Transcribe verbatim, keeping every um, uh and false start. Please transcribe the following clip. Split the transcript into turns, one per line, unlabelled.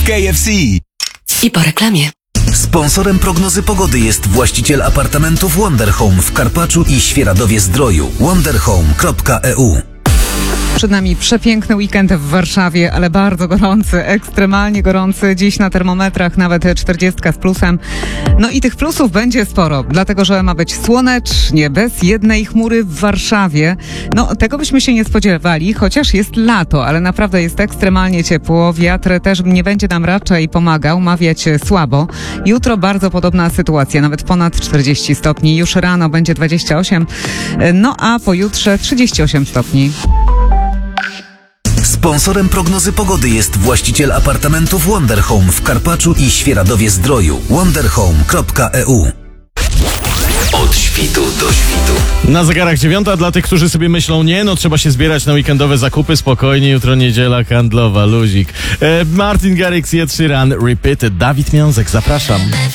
K F C.
I po reklamie.
Sponsorem prognozy pogody jest właściciel apartamentów Wonderhome w Karpaczu i Świeradowie-Zdroju. wonderhome kropka e u.
Przed nami przepiękny weekend w Warszawie, ale bardzo gorący, ekstremalnie gorący. Dziś na termometrach nawet czterdziestka z plusem. No i tych plusów będzie sporo, dlatego że ma być słonecznie, bez jednej chmury w Warszawie. No tego byśmy się nie spodziewali, chociaż jest lato, ale naprawdę jest ekstremalnie ciepło. Wiatr też nie będzie nam raczej pomagał, ma wiać słabo. Jutro bardzo podobna sytuacja, nawet ponad czterdzieści stopni. Już rano będzie dwadzieścia osiem, no a pojutrze trzydzieści osiem stopni.
Sponsorem prognozy pogody jest właściciel apartamentów Wonderhome w Karpaczu i Świeradowie-Zdroju. wonderhome kropka e u.
Od świtu do świtu.
Na zegarach dziewiąta dla tych, którzy sobie myślą, nie, no trzeba się zbierać na weekendowe zakupy, spokojnie, jutro niedziela handlowa, luzik. E, Martin Garrix i Ed Sheeran, Repeated. Dawid Miązek, zapraszam.